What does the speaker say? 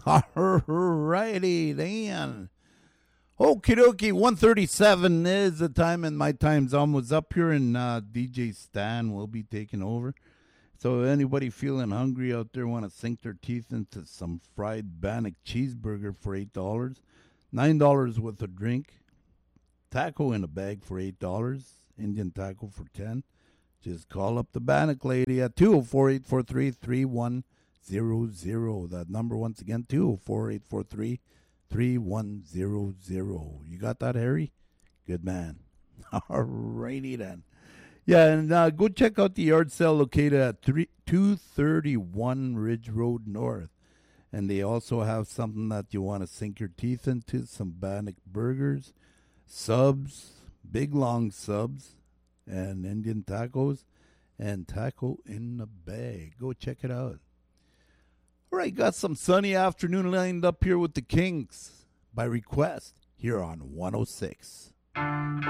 Alrighty then. Okie dokie, 1:37 is the time, and my time's almost up here, and DJ Stan will be taking over. So anybody feeling hungry out there want to sink their teeth into some fried Bannock cheeseburger for $8, $9 with a drink, taco in a bag for $8, Indian taco for $10. Just call up the Bannock lady at 204-843-3100. That number once again, 204-843-3100. You got that, Harry? Good man. Alrighty then. Yeah, and go check out the yard sale located at 231 Ridge Road North. And they also have something that you want to sink your teeth into, some Bannock burgers, subs, big long subs, and Indian tacos, and taco in the bag. Go check it out. All right, got some sunny afternoon lined up here with the Kinks by request here on 106.